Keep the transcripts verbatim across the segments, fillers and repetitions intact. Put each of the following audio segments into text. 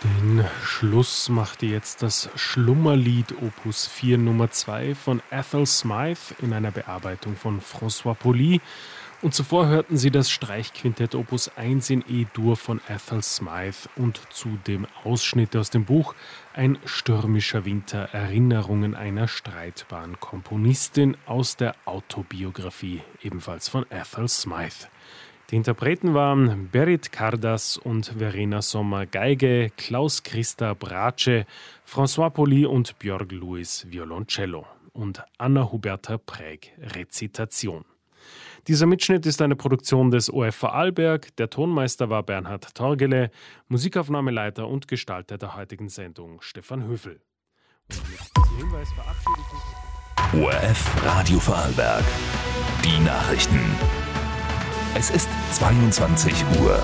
Den Schluss machte jetzt das Schlummerlied Opus vier Nummer zwei von Ethel Smyth in einer Bearbeitung von François Pauli. Und zuvor hörten Sie das Streichquintett Opus eins in E-Dur von Ethel Smyth und zudem Ausschnitte aus dem Buch Ein stürmischer Winter, Erinnerungen einer streitbaren Komponistin aus der Autobiografie, ebenfalls von Ethel Smyth. Die Interpreten waren Berit Kardas und Verena Sommer Geige, Klaus Christa Brace, François Pauli und Björg Louis Violoncello und Anna Huberta Präg Rezitation. Dieser Mitschnitt ist eine Produktion des O F Vorarlberg. Der Tonmeister war Bernhard Torgele, Musikaufnahmeleiter und Gestalter der heutigen Sendung Stefan Höfel. Und mit diesem Hinweis verabschiede ich mich. O R F Radio Vorarlberg. Die Nachrichten. Es ist zweiundzwanzig Uhr.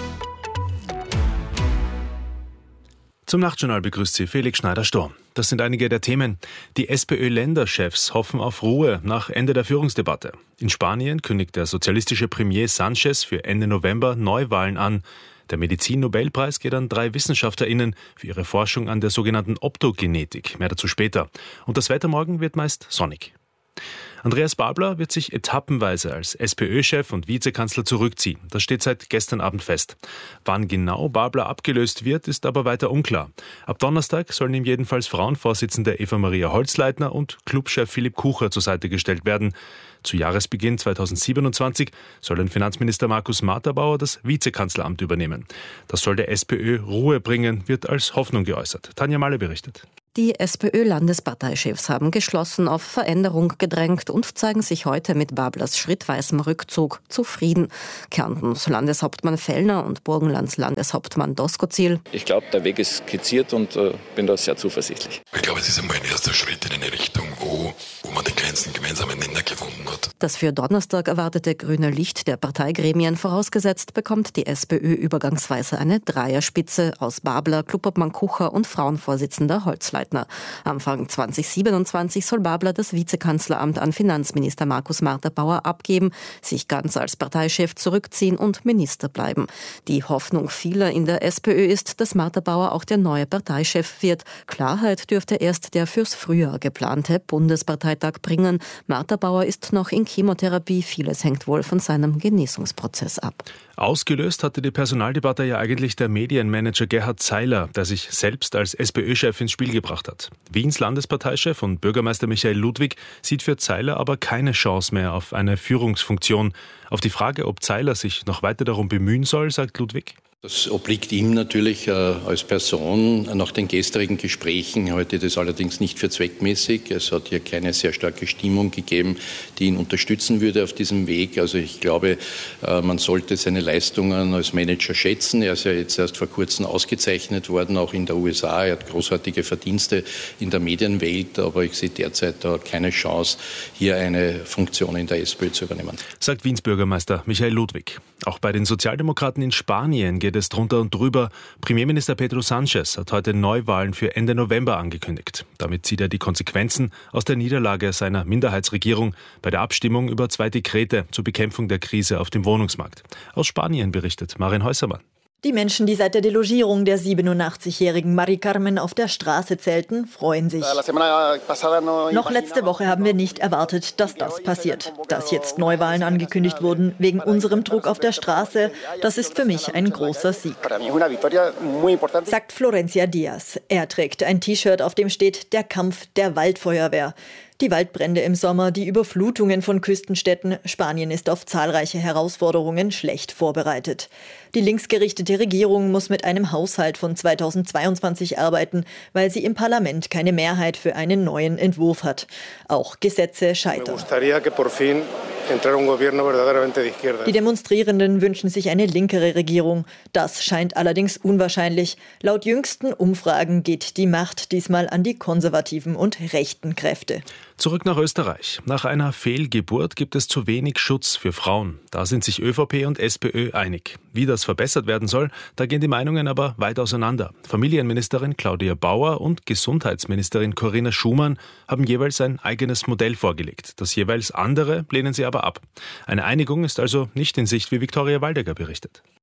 Zum Nachtjournal begrüßt Sie Felix Schneider-Sturm. Das sind einige der Themen. Die SPÖ-Länderchefs hoffen auf Ruhe nach Ende der Führungsdebatte. In Spanien kündigt der sozialistische Premier Sánchez für Ende November Neuwahlen an. Der Medizin-Nobelpreis geht an drei WissenschaftlerInnen für ihre Forschung an der sogenannten Optogenetik. Mehr dazu später. Und das Wetter morgen wird meist sonnig. Andreas Babler wird sich etappenweise als SPÖ-Chef und Vizekanzler zurückziehen. Das steht seit gestern Abend fest. Wann genau Babler abgelöst wird, ist aber weiter unklar. Ab Donnerstag sollen ihm jedenfalls Frauenvorsitzende Eva-Maria Holzleitner und Clubchef Philipp Kucher zur Seite gestellt werden. Zu Jahresbeginn zweitausendsiebenundzwanzig soll ein Finanzminister Markus Marterbauer das Vizekanzleramt übernehmen. Das soll der SPÖ Ruhe bringen, wird als Hoffnung geäußert. Tanja Malle berichtet. Die SPÖ-Landesparteichefs haben geschlossen auf Veränderung gedrängt und zeigen sich heute mit Bablers schrittweisem Rückzug zufrieden. Kärntens Landeshauptmann Fellner und Burgenlands Landeshauptmann Doskozil. Ich glaube, der Weg ist skizziert und äh, bin da sehr zuversichtlich. Ich glaube, es ist einmal ein erster Schritt in eine Richtung, wo, wo man den kleinsten gemeinsamen Nenner gefunden hat. Das für Donnerstag erwartete grüne Licht der Parteigremien vorausgesetzt, bekommt die SPÖ übergangsweise eine Dreierspitze aus Babler, Klubobmann Kucher und Frauenvorsitzender Holzleitner. Anfang zweitausendsiebenundzwanzig soll Babler das Vizekanzleramt an Finanzminister Markus Marterbauer abgeben, sich ganz als Parteichef zurückziehen und Minister bleiben. Die Hoffnung vieler in der SPÖ ist, dass Marterbauer auch der neue Parteichef wird. Klarheit dürfte erst der fürs Frühjahr geplante Bundesparteitag bringen. Marterbauer ist noch in Chemotherapie. Vieles hängt wohl von seinem Genesungsprozess ab. Ausgelöst hatte die Personaldebatte ja eigentlich der Medienmanager Gerhard Zeiler, der sich selbst als SPÖ-Chef ins Spiel gebracht hat. Wiens Landesparteichef und Bürgermeister Michael Ludwig sieht für Zeiler aber keine Chance mehr auf eine Führungsfunktion. Auf die Frage, ob Zeiler sich noch weiter darum bemühen soll, sagt Ludwig: Das obliegt ihm natürlich äh, als Person. Nach den gestrigen Gesprächen halte ich das allerdings nicht für zweckmäßig. Es hat hier keine sehr starke Stimmung gegeben, die ihn unterstützen würde auf diesem Weg. Also ich glaube, äh, man sollte seine Leistungen als Manager schätzen. Er ist ja jetzt erst vor kurzem ausgezeichnet worden, auch in der U S A. Er hat großartige Verdienste in der Medienwelt, aber ich sehe derzeit da keine Chance, hier eine Funktion in der SPÖ zu übernehmen. Sagt Wiens Bürgermeister Michael Ludwig. Auch bei den Sozialdemokraten in Spanien geht es drunter und drüber. Premierminister Pedro Sánchez hat heute Neuwahlen für Ende November angekündigt. Damit zieht er die Konsequenzen aus der Niederlage seiner Minderheitsregierung bei der Abstimmung über zwei Dekrete zur Bekämpfung der Krise auf dem Wohnungsmarkt. Aus Spanien berichtet Marin Häusermann. Die Menschen, die seit der Delogierung der siebenundachtzigjährigen Mari Carmen auf der Straße zelten, freuen sich. Noch letzte Woche haben wir nicht erwartet, dass das passiert. Dass jetzt Neuwahlen angekündigt wurden, wegen unserem Druck auf der Straße, das ist für mich ein großer Sieg, sagt Florencia Diaz. Er trägt ein T-Shirt, auf dem steht „Der Kampf der Waldfeuerwehr". Die Waldbrände im Sommer, die Überflutungen von Küstenstädten. Spanien ist auf zahlreiche Herausforderungen schlecht vorbereitet. Die linksgerichtete Regierung muss mit einem Haushalt von zweitausendzweiundzwanzig arbeiten, weil sie im Parlament keine Mehrheit für einen neuen Entwurf hat. Auch Gesetze scheitern. Die Demonstrierenden wünschen sich eine linkere Regierung. Das scheint allerdings unwahrscheinlich. Laut jüngsten Umfragen geht die Macht diesmal an die konservativen und rechten Kräfte. Zurück nach Österreich. Nach einer Fehlgeburt gibt es zu wenig Schutz für Frauen. Da sind sich ÖVP und SPÖ einig. Wie das verbessert werden soll, da gehen die Meinungen aber weit auseinander. Familienministerin Claudia Bauer und Gesundheitsministerin Corinna Schumann haben jeweils ein eigenes Modell vorgelegt. Das jeweils andere lehnen sie aber ab. Eine Einigung ist also nicht in Sicht, wie Viktoria Waldecker berichtet.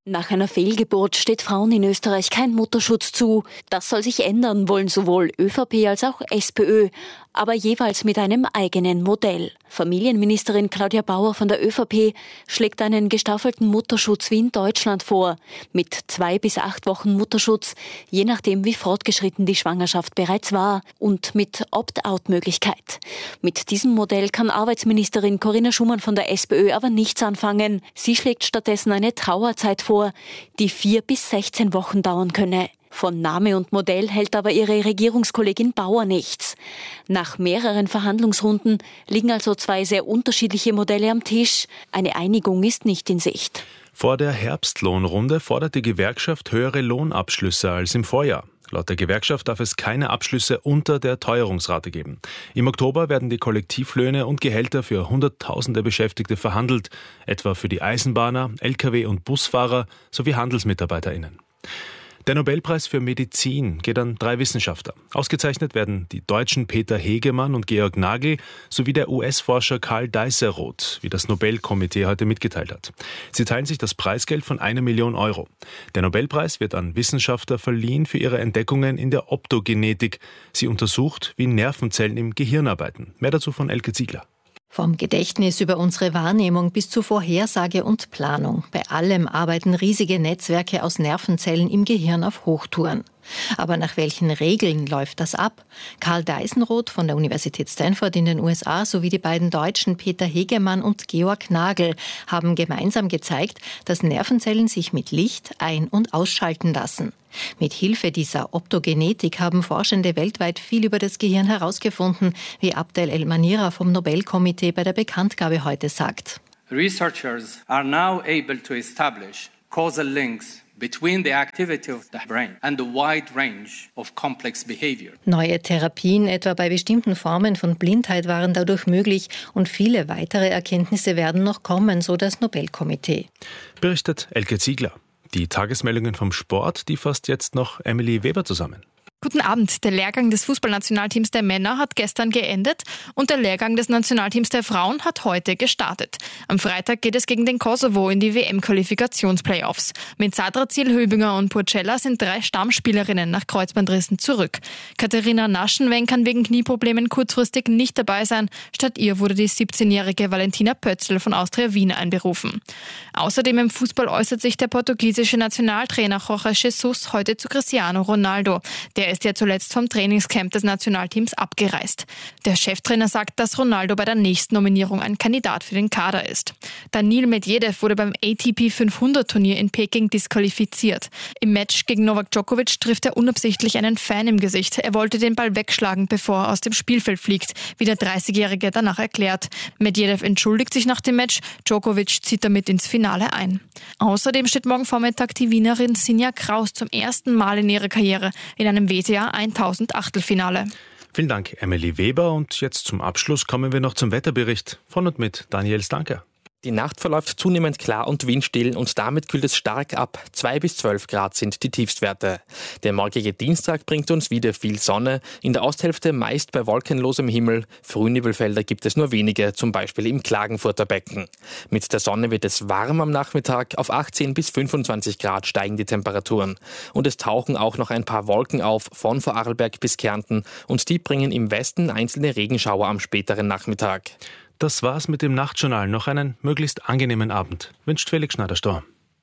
Nach einer Fehlgeburt steht Frauen in Österreich kein Mutterschutz zu. Das soll sich ändern, wollen sowohl ÖVP als auch SPÖ, aber jeweils mit einem eigenen Modell. Familienministerin Claudia Bauer von der ÖVP schlägt einen gestaffelten Mutterschutz wie in Deutschland vor, mit zwei bis acht Wochen Mutterschutz, je nachdem wie fortgeschritten die Schwangerschaft bereits war, und mit Opt-out-Möglichkeit. Mit diesem Modell kann Arbeitsministerin Corinna Schumann von der SPÖ aber nichts anfangen. Sie schlägt stattdessen eine Trauerzeit vor, die vier bis sechzehn Wochen dauern könne. Von Name und Modell hält aber ihre Regierungskollegin Bauer nichts. Nach mehreren Verhandlungsrunden liegen also zwei sehr unterschiedliche Modelle am Tisch. Eine Einigung ist nicht in Sicht. Vor der Herbstlohnrunde fordert die Gewerkschaft höhere Lohnabschlüsse als im Vorjahr. Laut der Gewerkschaft darf es keine Abschlüsse unter der Teuerungsrate geben. Im Oktober werden die Kollektivlöhne und Gehälter für Hunderttausende Beschäftigte verhandelt, etwa für die Eisenbahner, L K W- und Busfahrer sowie HandelsmitarbeiterInnen. Der Nobelpreis für Medizin geht an drei Wissenschaftler. Ausgezeichnet werden die Deutschen Peter Hegemann und Georg Nagel sowie der U S-Forscher Karl Deisseroth, wie das Nobelkomitee heute mitgeteilt hat. Sie teilen sich das Preisgeld von einer Million Euro. Der Nobelpreis wird an Wissenschaftler verliehen für ihre Entdeckungen in der Optogenetik. Sie untersucht, wie Nervenzellen im Gehirn arbeiten. Mehr dazu von Elke Ziegler. Vom Gedächtnis über unsere Wahrnehmung bis zu Vorhersage und Planung. Bei allem arbeiten riesige Netzwerke aus Nervenzellen im Gehirn auf Hochtouren. Aber nach welchen Regeln läuft das ab? Karl Deisseroth von der Universität Stanford in den U S A sowie die beiden Deutschen Peter Hegemann und Georg Nagel haben gemeinsam gezeigt, dass Nervenzellen sich mit Licht ein- und ausschalten lassen. Mit Hilfe dieser Optogenetik haben Forschende weltweit viel über das Gehirn herausgefunden, wie Abdel El-Manira vom Nobelkomitee bei der Bekanntgabe heute sagt. Researchers are now able to establish causal links between the activity of the brain and the wide range of complex behavior. Neue Therapien, etwa bei bestimmten Formen von Blindheit, waren dadurch möglich und viele weitere Erkenntnisse werden noch kommen, so das Nobelkomitee. Berichtet Elke Ziegler. Die Tagesmeldungen vom Sport, die fasst jetzt noch Emily Weber zusammen. Guten Abend. Der Lehrgang des Fußballnationalteams der Männer hat gestern geendet und der Lehrgang des Nationalteams der Frauen hat heute gestartet. Am Freitag geht es gegen den Kosovo in die W M-Qualifikationsplayoffs. Mit Sadra Ziel-Höbinger und Purcella sind drei Stammspielerinnen nach Kreuzbandrissen zurück. Katharina Naschenweng kann wegen Knieproblemen kurzfristig nicht dabei sein. Statt ihr wurde die siebzehnjährige Valentina Pötzl von Austria Wien einberufen. Außerdem im Fußball äußert sich der portugiesische Nationaltrainer Jorge Jesus heute zu Cristiano Ronaldo. Der ist ja zuletzt vom Trainingscamp des Nationalteams abgereist. Der Cheftrainer sagt, dass Ronaldo bei der nächsten Nominierung ein Kandidat für den Kader ist. Daniil Medvedev wurde beim A T P fünfhundert Turnier in Peking disqualifiziert. Im Match gegen Novak Djokovic trifft er unabsichtlich einen Fan im Gesicht. Er wollte den Ball wegschlagen, bevor er aus dem Spielfeld fliegt, wie der dreißigjährige danach erklärt. Medvedev entschuldigt sich nach dem Match. Djokovic zieht damit ins Finale ein. Außerdem steht morgen Vormittag die Wienerin Sinja Kraus zum ersten Mal in ihrer Karriere in einem W T A tausend Achtelfinale. Vielen Dank, Emily Weber. Und jetzt zum Abschluss kommen wir noch zum Wetterbericht von und mit Daniel Stanker. Die Nacht verläuft zunehmend klar und windstill und damit kühlt es stark ab. zwei bis zwölf Grad sind die Tiefstwerte. Der morgige Dienstag bringt uns wieder viel Sonne. In der Osthälfte meist bei wolkenlosem Himmel. Frühnebelfelder gibt es nur wenige, zum Beispiel im Klagenfurter Becken. Mit der Sonne wird es warm am Nachmittag. Auf achtzehn bis fünfundzwanzig Grad steigen die Temperaturen. Und es tauchen auch noch ein paar Wolken auf, von Vorarlberg bis Kärnten. Und die bringen im Westen einzelne Regenschauer am späteren Nachmittag. Das war's mit dem Nachtjournal. Noch einen möglichst angenehmen Abend. Wünscht Felix Schneider-Storm.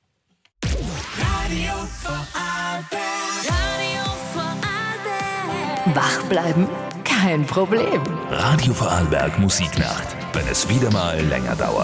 Wach bleiben? Kein Problem. Radio Vorarlberg Musiknacht. Wenn es wieder mal länger dauert.